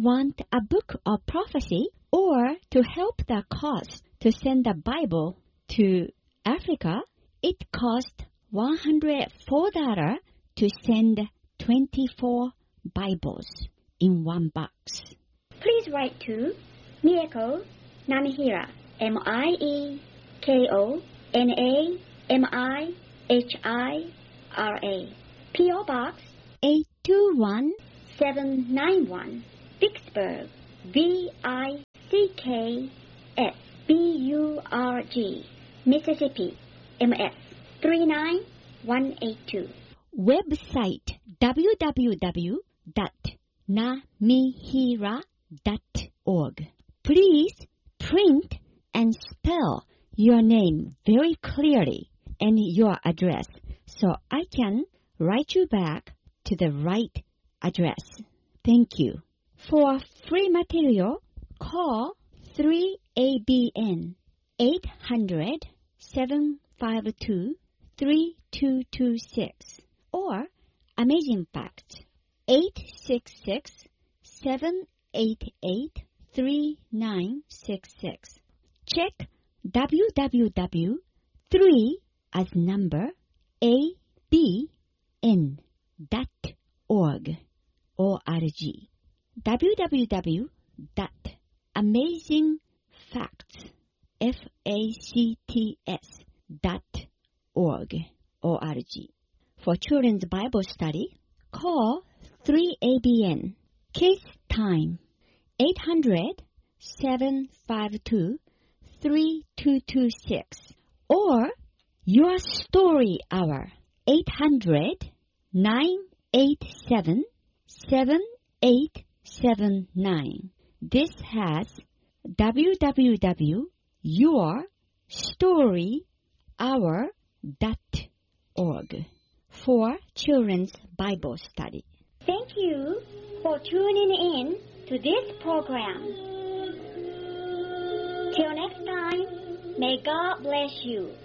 want a book of prophecy or to help the cause to send the Bible to Africa, it cost $104 to send 24 Bibles in one box. Please write to Mieko Namihira, MIEKONAMIHIRA, P.O. Box 821 791, Vicksburg, VICKSBURG, Mississippi, MS 39182. Website www.namihira.org. Please print and spell your name very clearly and your address so I can write you back to the right address. Thank you. For free material, call 3ABN 800-752-3226 or Amazing Facts 866-788-3966. Check www.3 as number abn.org www.amazingfacts.org. For Children's Bible Study, call 3ABN. Case time 800-752-3226 or Your Story Hour 800-987-7879. This has www.yourstoryhour.org for Children's Bible Study. Thank you for tuning in to this program. Till next time, may God bless you.